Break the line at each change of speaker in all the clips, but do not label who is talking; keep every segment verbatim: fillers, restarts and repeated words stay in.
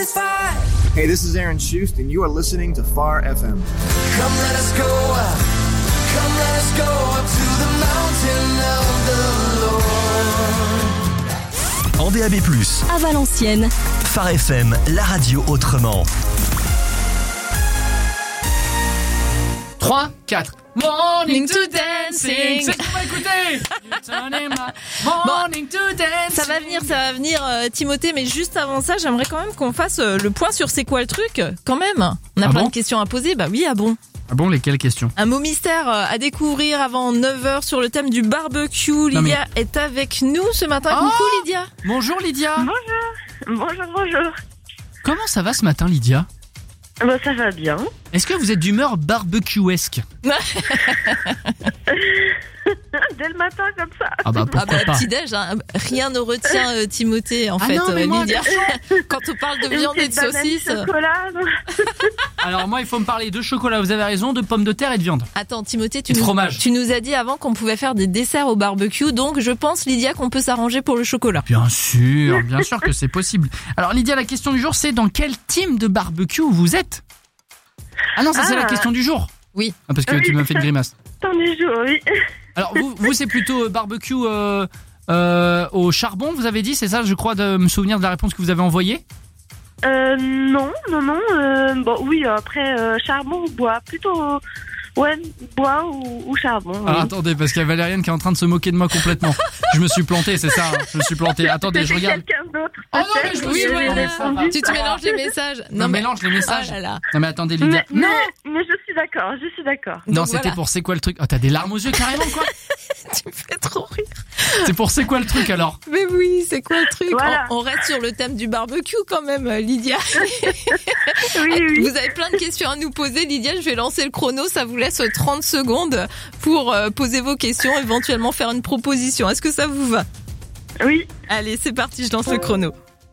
satisfied.
Hey, this is Aaron Schust, and you are listening to Far F M.
Come let us go up, come let us go up to the mountain of the Lord.
En D A B plus,
à Valenciennes,
Far F M, la radio autrement.
trois, quatre. Morning
to dancing.
C'est qu'on va écouter. Morning to dancing.
Ça va venir, ça va venir euh, Timothée, mais juste avant ça, j'aimerais quand même qu'on fasse euh, le point sur c'est quoi le truc, quand même. On a
Ah
plein
bon
de questions à poser, bah oui, ah bon.
Ah bon, lesquelles questions?
Un mot mystère euh, à découvrir avant neuf heures sur le thème du barbecue. Lydia
mais...
est avec nous ce matin.
Oh
Coucou Lydia.
Bonjour Lydia.
Bonjour, bonjour, bonjour.
Comment ça va ce matin Lydia?
Bah, ça va bien.
Est-ce que vous êtes d'humeur barbecuesque?
Dès le matin comme ça.
Ah bah pourquoi
Ah bah
pas.
petit-déj, hein. Rien ne retient euh, Timothée en
Ah
fait,
non, mais
euh,
moi,
Lydia. Quand on parle de viande et de saucisses.
Chocolat.
Alors moi il faut me parler de chocolat, vous avez raison, de pommes de terre et de viande.
Attends Timothée, tu
Et de
nous,
fromage.
tu nous as dit avant qu'on pouvait faire des desserts au barbecue, donc je pense Lydia qu'on peut s'arranger pour le chocolat.
Bien sûr, bien sûr que c'est possible. Alors Lydia, la question du jour c'est dans quel team de barbecue vous êtes? Ah non, ça c'est
Ah.
la question du jour.
Oui.
Ah, parce que
Oui.
tu m'as fait une grimace.
Tant du jour, oui.
Alors vous, vous c'est plutôt euh, barbecue euh, euh, au charbon, vous avez dit, c'est ça, je crois, de me souvenir de la réponse que vous avez envoyée.
Euh, non, non, non. Euh, bon, oui, après, euh, charbon ou bois. Plutôt, euh, ouais, bois ou, ou charbon.
Ah,
oui.
attendez, parce qu'il y a Valériane qui est en train de se moquer de moi complètement. Je me suis planté, c'est ça, hein, je me suis planté. Attendez, je
C'était
regarde.
quelqu'un d'autre.
Oh non, mais je me
peut-être,
suis
qui
planté,
avait
ça va.
répondu.
Tu te mélanges les messages.
Non,
mais
mélange les messages.
Oh là là.
Non mais attendez Lydia.
Mais,
Non,
mais, mais je suis d'accord, je suis d'accord.
non,
Donc
c'était
voilà.
pour c'est quoi le truc? Oh, t'as des larmes aux yeux carrément quoi.
Tu me fais trop rire.
C'est pour c'est quoi le truc alors?
Mais oui, c'est quoi le truc?
Voilà.
on, on reste sur le thème du barbecue quand même, euh, Lydia.
Oui, oui.
Vous avez plein de questions à nous poser, Lydia. Je vais lancer le chrono. Ça vous laisse trente secondes pour euh, poser vos questions, éventuellement faire une proposition. Est-ce que ça vous va?
Oui.
Allez, c'est parti, je lance le chrono.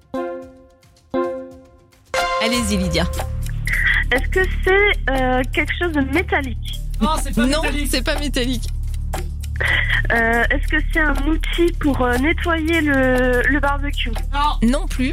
Allez-y, Lydia.
Est-ce que c'est euh, quelque chose de métallique?
Non, c'est pas
Non,
métallique.
c'est pas métallique.
euh, Est-ce que c'est un outil pour euh, nettoyer le, le barbecue?
Non.
Non plus.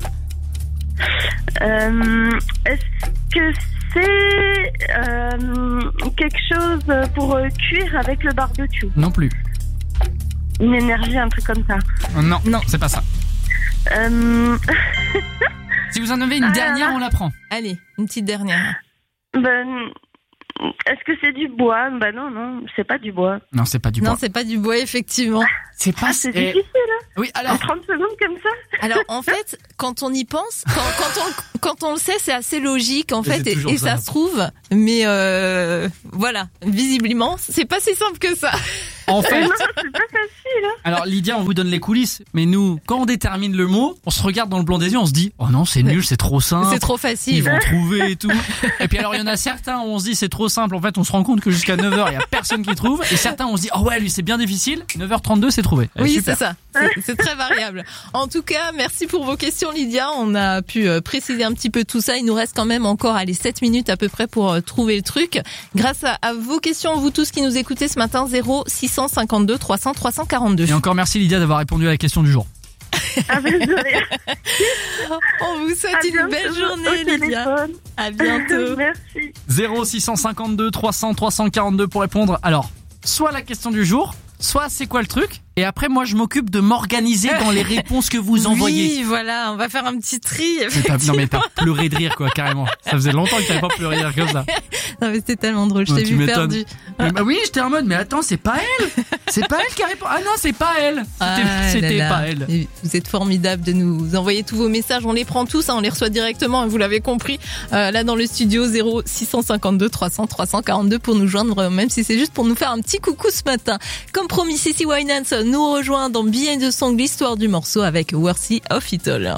Euh, Est-ce que c'est euh, quelque chose pour euh, cuire avec le barbecue?
Non plus.
Une énergie, un truc comme ça.
Non,
Non.
c'est pas ça.
Euh,
Si vous en avez une
Ah.
dernière, on la prend.
Allez, une petite dernière.
ben, est-ce que c'est du bois? Ben non, non, c'est pas du bois.
Non, c'est pas du
Non,
bois.
c'est pas du bois, effectivement.
C'est pas.
Ah, c'est
eh,
difficile, hein,
Oui,
en
alors.
trente secondes comme ça?
Alors, en fait, quand on y pense, quand, quand, on, quand on le sait, c'est assez logique, en
Mais
fait,
c'est
et,
toujours
et
ça.
ça se trouve. Mais euh, voilà, visiblement, c'est pas si simple que ça.
En
Euh,
fait,
non, c'est pas facile, hein.
alors Lydia, on vous donne les coulisses, mais nous, quand on détermine le mot, on se regarde dans le blanc des yeux, on se dit, oh non, c'est nul, c'est trop simple.
C'est trop
Ils
facile.
vont trouver et tout. Et puis alors il y en a certains où on se dit c'est trop simple. En fait on se rend compte que jusqu'à neuf heures il y a personne qui trouve. Et certains on se dit oh ouais lui c'est bien difficile. neuf heures trente-deux c'est trouvé. Eh,
Oui,
super.
c'est ça. C'est- C'est très variable. En tout cas, merci pour vos questions, Lydia. On a pu euh, préciser un petit peu tout ça. Il nous reste quand même encore, allez, sept minutes à peu près pour euh, trouver le truc. Grâce à, à vos questions, vous tous qui nous écoutez ce matin, zéro six cent cinquante-deux trois cents trois cent quarante-deux.
Et encore merci Lydia d'avoir répondu à la question du jour.
Ah, ben, de rien.
On vous souhaite
À
une
bientôt
belle
au
journée, Lydia.
téléphone.
À bientôt.
Merci.
zéro six cent cinquante-deux trois cents trois cent quarante-deux pour répondre. Alors, soit la question du jour, soit c'est quoi le truc. Et après moi je m'occupe de m'organiser dans les réponses que vous envoyez.
Oui, voilà, on va faire un petit tri.
Mais t'as- non mais t'as pleuré de rire quoi carrément. Ça faisait longtemps que t'avais pas pleuré de rire comme ça.
Non, mais c'était tellement drôle, je
Ouais,
t'ai
tu
vu
m'étonnes.
perdu.
Mais bah oui, j'étais en mode, mais attends, c'est pas elle. C'est pas elle qui a répondu. Ah non, c'est pas elle. C'était,
Ah
c'était
là là.
pas elle.
Et vous êtes formidable de nous envoyer tous vos messages. On les prend tous, hein, on les reçoit directement. Vous l'avez compris. Euh, là dans le studio zéro six cent cinquante-deux trois cents trois cent quarante-deux pour nous joindre, même si c'est juste pour nous faire un petit coucou ce matin. Comme promis, Cissy Winans nous rejoint dans Behind the Song, l'histoire du morceau avec Worthy of It All.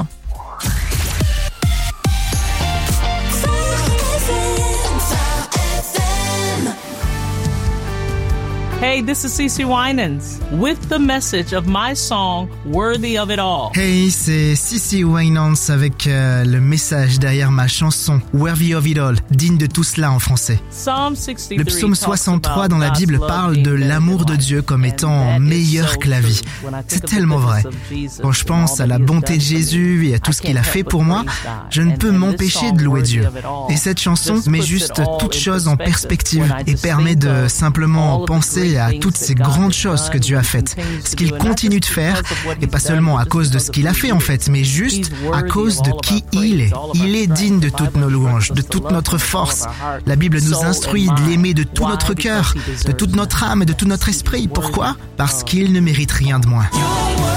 Hey, this is CeCe Winans with the message of my song, Worthy of It All.
Hey, c'est CeCe Winans avec euh, le message derrière ma chanson Worthy of It All, digne de tout cela en français. Le psaume soixante-trois dans la Bible parle de l'amour de Dieu comme étant meilleur que la vie. C'est tellement vrai. Quand je pense à la bonté de Jésus et à tout ce qu'il a fait pour moi, je ne peux m'empêcher de louer Dieu. Et cette chanson met juste toutes choses en perspective et permet de simplement penser à toutes ces grandes choses que Dieu a faites, ce qu'il continue de faire, et pas seulement à cause de ce qu'il a fait en fait, mais juste à cause de qui il est. Il est digne de toutes nos louanges, de toute notre force. La Bible nous instruit de l'aimer de tout notre cœur, de toute notre âme et de tout notre esprit. Pourquoi ? Parce qu'il ne mérite rien de moins.